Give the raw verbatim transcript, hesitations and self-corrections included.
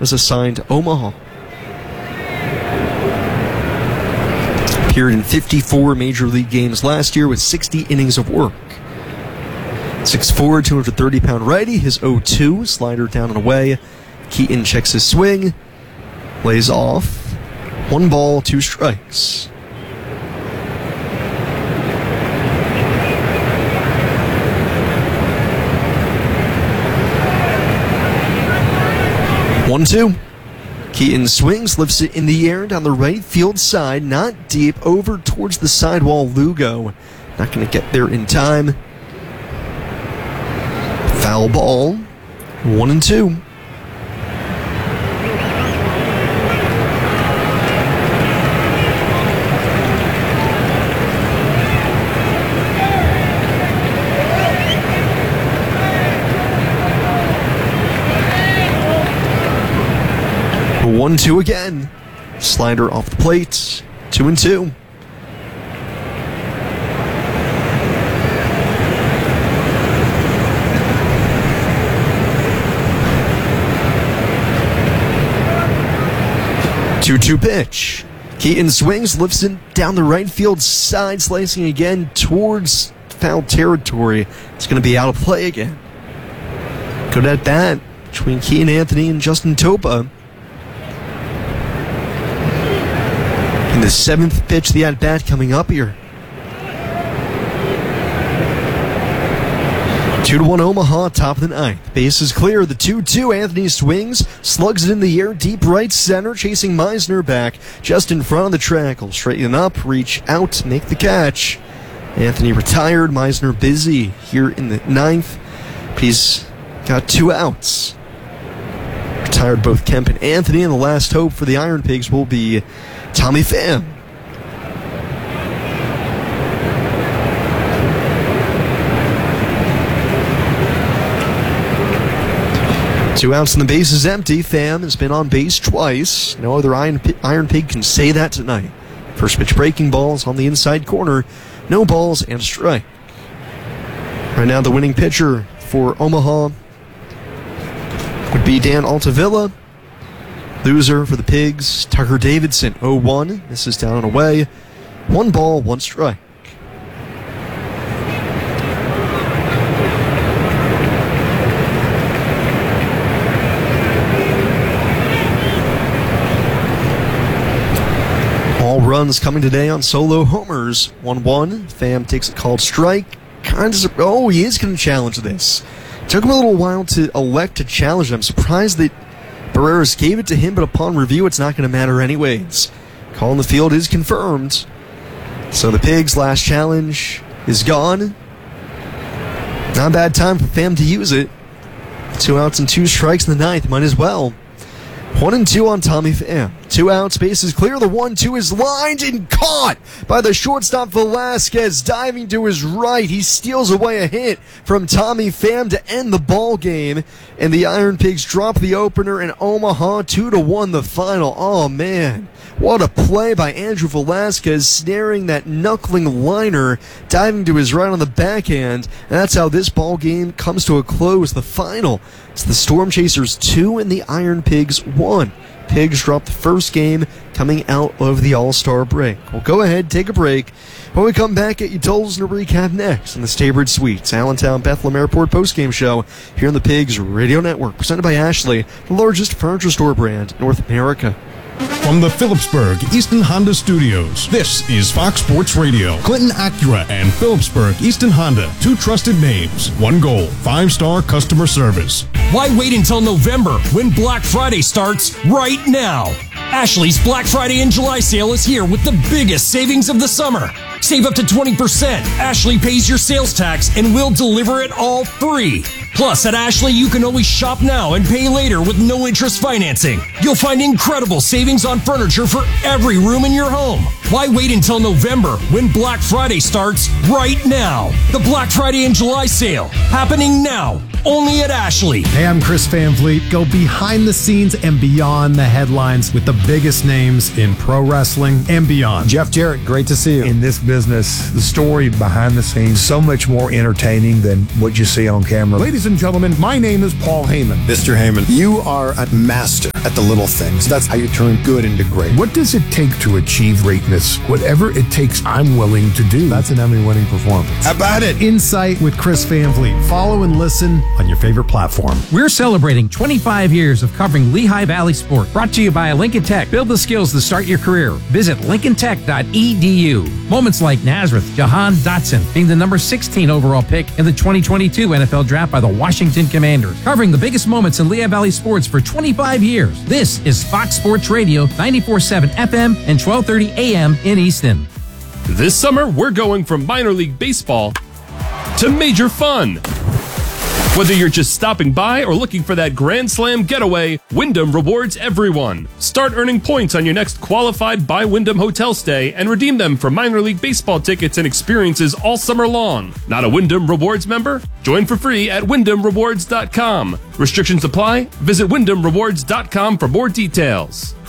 was assigned to Omaha. Appeared in fifty-four Major League games last year with sixty innings of work. six foot four, two hundred thirty pound righty, his oh two, slider down and away. Keaton checks his swing, lays off. One ball, two strikes. one two. Keaton swings, lifts it in the air down the right field side, not deep, over towards the sidewall. Lugo not going to get there in time. Foul ball. One and two. one two again. Slider off the plate. two and two. two two pitch. Keaton swings, lifts it down the right field side, slicing again towards foul territory. It's going to be out of play again. Good at bat between Keaton Anthony and Justin Topa. In the seventh pitch, the at-bat coming up here. two to one Omaha, top of the ninth. Base is clear. The two two. Anthony swings, slugs it in the air, deep right center, chasing Meisner back just in front of the track. He'll straighten up, reach out, make the catch. Anthony retired. Meisner busy here in the ninth. He's got two outs. Retired both Kemp and Anthony, and the last hope for the Iron Pigs will be Tommy Pham. Two outs and the base is empty. Pham has been on base twice. No other Iron, Iron Pig can say that tonight. First pitch breaking balls on the inside corner. No balls and a strike. Right now the winning pitcher for Omaha would be Dan Altavilla. Loser for the Pigs, Tucker Davidson, oh one. This is down and away. One ball, one strike. All runs coming today on solo homers. one one. Pham takes a called strike. Kind of, oh, he is going to challenge this. Took him a little while to elect to challenge it. I'm surprised that Barreras gave it to him, but upon review, it's not going to matter anyways. Call in the field is confirmed. So the Pigs' last challenge is gone. Not a bad time for Pham to use it. Two outs and two strikes in the ninth. Might as well. One and two on Tommy Pham. Two outs, base is clear. The one two is lined and caught by the shortstop Velasquez, diving to his right. He steals away a hit from Tommy Pham to end the ball game, and the Iron Pigs drop the opener in Omaha. Two to one, the final. Oh man, what a play by Andrew Velasquez, snaring that knuckling liner, diving to his right on the backhand. And that's how this ball game comes to a close. The final. It's the Storm Chasers two and the Iron Pigs one. Pigs dropped the first game coming out of the All-Star break. We'll go ahead, take a break. When we come back, get you totals and a recap next on the Staybridge Suites Allentown Bethlehem Airport postgame show here on the Pigs Radio Network, presented by Ashley, the largest furniture store brand in North America. From the Phillipsburg Easton Honda Studios, this is Fox Sports Radio. Clinton Acura and Phillipsburg Easton Honda, two trusted names, one goal, five-star customer service. Why wait until November when Black Friday starts right now? Ashley's Black Friday and July sale is here with the biggest savings of the summer. Save up to twenty percent. Ashley pays your sales tax and we'll deliver it all free. Plus, at Ashley, you can always shop now and pay later with no interest financing. You'll find incredible savings on furniture for every room in your home. Why wait until November when Black Friday starts right now? The Black Friday and July sale happening now, only at Ashley. Hey, I'm Chris Van Vliet. Go behind the scenes and beyond the headlines with the biggest names in pro wrestling and beyond. Jeff Jarrett, great to see you. In this business, the story behind the scenes, so much more entertaining than what you see on camera. Ladies and gentlemen, my name is Paul Heyman. Mister Heyman, you are a master at the little things. That's how you turn good into great. What does it take to achieve greatness? Whatever it takes, I'm willing to do. That's an Emmy-winning performance. How about it? Insight with Chris Van Vliet. Follow and listen on your favorite platform. We're celebrating twenty-five years of covering Lehigh Valley sport. Brought to you by Lincoln Tech. Build the skills to start your career. Visit lincoln tech dot e d u. Moments like Nazareth Jahan Dotson being the number sixteen overall pick in the twenty twenty-two N F L Draft by the Washington Commanders. Covering the biggest moments in Lehigh Valley sports for twenty-five years. This is Fox Sports Radio, ninety-four point seven F M and twelve thirty A M in Easton. This summer, we're going from minor league baseball to major fun. Whether you're just stopping by or looking for that Grand Slam getaway, Wyndham rewards everyone. Start earning points on your next qualified by Wyndham hotel stay and redeem them for minor league baseball tickets and experiences all summer long. Not a Wyndham Rewards member? Join for free at wyndham rewards dot com. Restrictions apply. Visit wyndham rewards dot com for more details.